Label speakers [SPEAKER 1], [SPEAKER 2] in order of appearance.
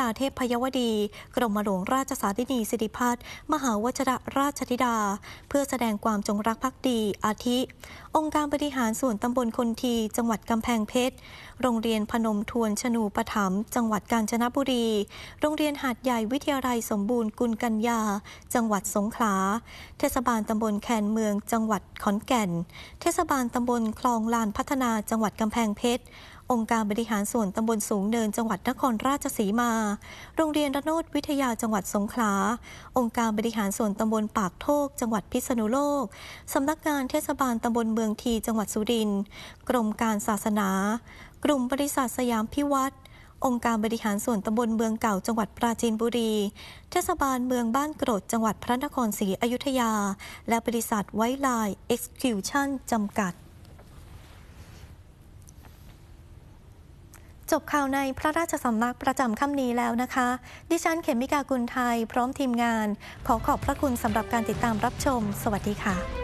[SPEAKER 1] าเทพพยวดีกรมหลวงราชสารินีสิริพัฒน์มหาวชิรราชธิดาเพื่อแสดงความจงรักภักดีอาทิ องค์การบริหารส่วนตำบลคนทีจังหวัดกำแพงเพชรโรงเรียนพนมทวนชนูปถัมภ์จังหวัดกาญจนบุรีโรงเรียนหาดใหญ่วิทยาลัยสมบูรณ์กุลกัญญาจังหวัดสงขลาเทศบาลตำบลแคนเมืองจังหวัดขอนแก่นเทศบาลตำบลคลองลานพัฒนาจังหวัดกำแพงเพชรองค์การบริหารส่วนตำบลสูงเนินจังหวัดนครราชสีมาโรงเรียนระโนดวิทยาจังหวัดสงขลาองค์การบริหารส่วนตำบลปากโทกจังหวัดพิษณุโลกสำนักงานเทศบาลตำบลเมืองทีจังหวัดสุรินทร์กรมการศาสนากลุ่มบริษัทสยามพิวัตรองค์การบริหารส่วนตำบลเมืองเก่าจังหวัดปราจีนบุรีเทศบาลเมืองบ้านกรดจังหวัดพระนครศรีอยุธยาและบริษัทไวท์ไลน์เอ็กซ์คิวชั่นจำกัดจบข่าวในพระราชสำนักประจำค่ำนี้แล้วนะคะ ดิฉันเขมิกากุลไทยพร้อมทีมงานขอขอบพระคุณสำหรับการติดตามรับชมสวัสดีค่ะ